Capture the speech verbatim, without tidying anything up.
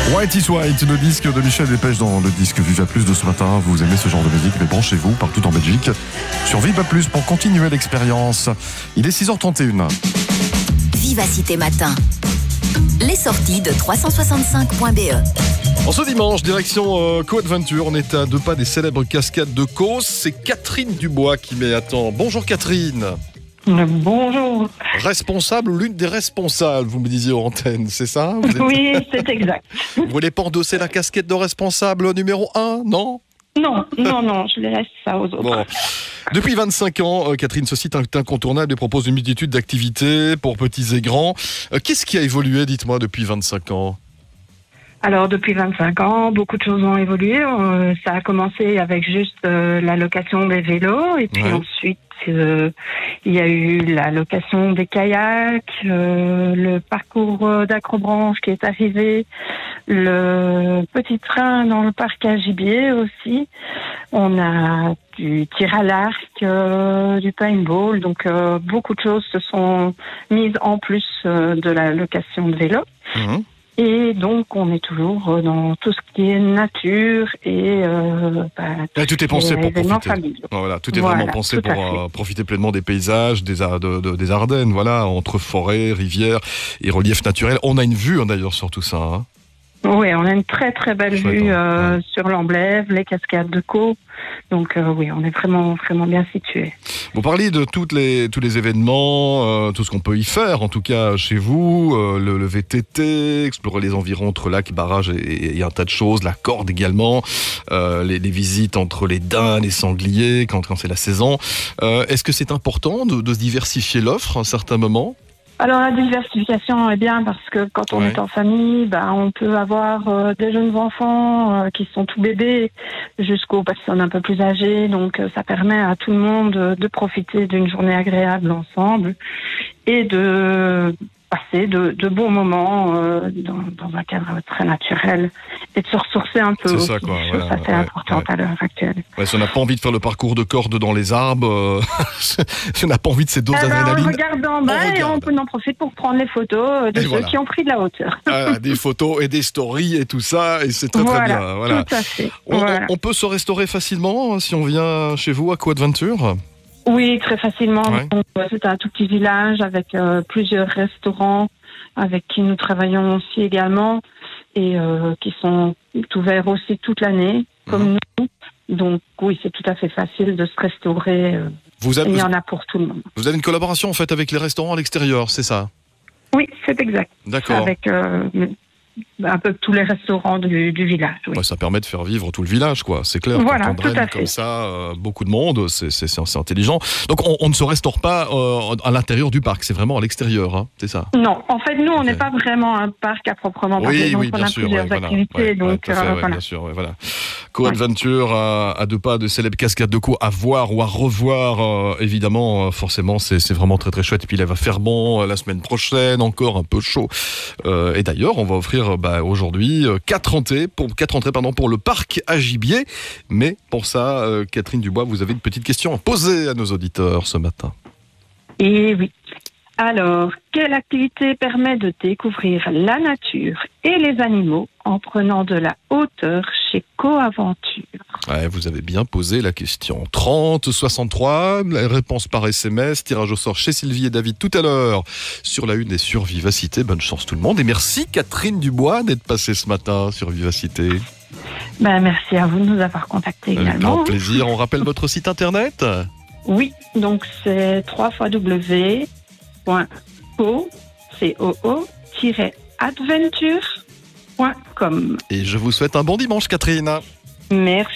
White is White, le disque de Michel Delpech dans le disque Viva Plus de ce matin. Vous aimez ce genre de musique, mais branchez-vous partout en Belgique sur Viva Plus pour continuer l'expérience. Il est six heures trente et une. Vivacité Matin. Les sorties de trois cent soixante-cinq point b e. En ce dimanche, direction euh, Co-Adventure, on est à deux pas des célèbres cascades de Causse. C'est Catherine Dubois qui m'y attend. Bonjour Catherine. Bonjour. Responsable ou l'une des responsables, vous me disiez aux antennes, c'est ça? Vous êtes... Oui, c'est exact. Vous voulez pas endosser la casquette de responsable numéro un, non? Non, non, non, je laisse ça aux autres. Bon. Depuis vingt-cinq ans, Catherine, ce site est incontournable et propose une multitude d'activités pour petits et grands. Qu'est-ce qui a évolué, dites-moi, depuis vingt-cinq ans? Alors, depuis vingt-cinq ans, beaucoup de choses ont évolué. Euh, ça a commencé avec juste euh, la location des vélos. Et puis ouais. ensuite, euh, il y a eu la location des kayaks, euh, le parcours d'acrobranche qui est arrivé, le petit train dans le parc à gibier aussi. On a du tir à l'arc, euh, du paintball. Donc, euh, beaucoup de choses se sont mises en plus euh, de la location de vélos. Mmh. Et donc, on est toujours dans tout ce qui est nature et... Euh, bah, tout, et tout est pensé pour profiter. Voilà, tout est voilà, vraiment pensé pour euh, profiter pleinement des paysages, des, de, de, des Ardennes, voilà, entre forêts, rivières et reliefs naturels. On a une vue, hein, d'ailleurs, sur tout ça. Hein. Oui, on a une très très belle Chouette, vue hein. euh, ouais. sur l'Amblève, les cascades de Caux. Donc euh, oui, on est vraiment vraiment bien situé. Vous parlez de toutes les, tous les événements, euh, tout ce qu'on peut y faire, en tout cas chez vous, euh, le, le V T T, explorer les environs entre lacs, barrages et, et un tas de choses, la corde également, euh, les, les visites entre les daims, les sangliers, quand, quand c'est la saison. Euh, est-ce que c'est important de, de se diversifier l'offre à un certain moment ? Alors la diversification est bien parce que quand on ouais. est en famille, ben, on peut avoir euh, des jeunes enfants euh, qui sont tout bébés jusqu'aux personnes un peu plus âgées. Donc euh, ça permet à tout le monde de, de profiter d'une journée agréable ensemble et de passer de, de bons moments euh, dans, dans un cadre très naturel et de se ressourcer un peu. C'est aussi, ça, quoi. Chose Voilà, assez ouais, importante ouais. à l'heure actuelle. Ouais, si on n'a pas envie de faire le parcours de corde dans les arbres, euh, si on n'a pas envie de ces doses Alors, d'adrénaline, on regarde en bas on et regarde. on peut en profiter pour prendre les photos de et ceux voilà. qui ont pris de la hauteur. Ah, des photos et des stories et tout ça, et c'est très voilà, très bien. Voilà. Tout à fait. On, voilà. on, on peut se restaurer facilement si on vient chez vous à Co-Adventure ? Oui, très facilement. Ouais. Donc, c'est un tout petit village avec euh, plusieurs restaurants avec qui nous travaillons aussi également et euh, qui sont ouverts aussi toute l'année, comme mmh. nous. Donc oui, c'est tout à fait facile de se restaurer. Euh, vous avez, il y en a pour tout le monde. Vous avez une collaboration en fait avec les restaurants à l'extérieur, c'est ça ? Oui, c'est exact. D'accord. Avec euh, un peu tous les restaurants du, du village. Oui. Ouais, ça permet de faire vivre tout le village, quoi. C'est clair. Voilà, quand on tout à draine fait. comme ça, euh, beaucoup de monde, c'est, c'est, c'est intelligent. Donc on, on ne se restaure pas euh, à l'intérieur du parc, c'est vraiment à l'extérieur, hein, c'est ça ? Non, en fait, nous, on n'est okay. pas vraiment un parc à proprement parler. Oui, donc oui, on bien a sûr, plusieurs ouais, activités. voilà, ouais, donc, ouais, tout à fait, euh, ouais, voilà. bien sûr, ouais, voilà. Co-Adventure ouais. à, à deux pas de célèbres cascades de Caux à voir ou à revoir, euh, évidemment, euh, forcément, c'est, c'est vraiment très très chouette. Et puis, il va faire bon euh, la semaine prochaine, encore un peu chaud. Euh, et d'ailleurs, on va offrir bah, aujourd'hui euh, quatre entrées, pour, quatre entrées pardon, pour le parc à gibier. Mais pour ça, euh, Catherine Dubois, vous avez une petite question à poser à nos auditeurs ce matin. Et oui. Alors, quelle activité permet de découvrir la nature et les animaux en prenant de la hauteur chez Co-Aventure ? Ouais, vous avez bien posé la question. trente soixante-trois, la réponse par S M S, tirage au sort chez Sylvie et David tout à l'heure sur la une et sur Vivacité. Bonne chance tout le monde et merci Catherine Dubois d'être passée ce matin sur Vivacité. Ben, merci à vous de nous avoir contactés également. Avec grand plaisir. On rappelle votre site internet ? Oui, donc c'est w w w point co tiret adventure point com. Et je vous souhaite un bon dimanche, Catherine. Merci.